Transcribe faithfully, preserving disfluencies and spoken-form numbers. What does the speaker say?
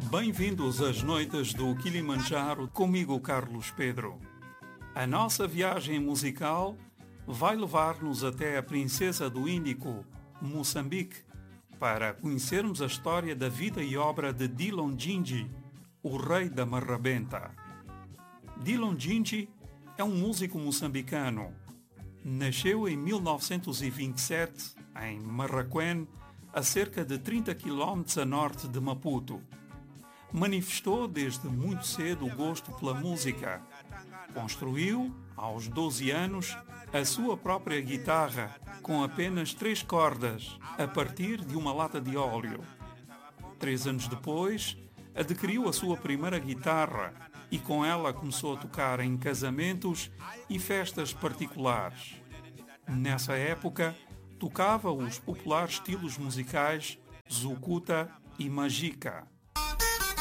Bem-vindos às noites do Kilimanjaro, comigo Carlos Pedro. A nossa viagem musical vai levar-nos até a Princesa do Índico, Moçambique, para conhecermos a história da vida e obra de Dillon Djinji, o rei da marrabenta. Dillon Djinji é um músico moçambicano. Nasceu em mil novecentos e vinte e sete, em Marraquém, a cerca de trinta quilómetros a norte de Maputo. Manifestou desde muito cedo o gosto pela música. Construiu, aos doze anos, a sua própria guitarra, com apenas três cordas, a partir de uma lata de óleo. Três anos depois, adquiriu a sua primeira guitarra e com ela começou a tocar em casamentos e festas particulares. Nessa época, tocava os populares estilos musicais Zukuta e Majika.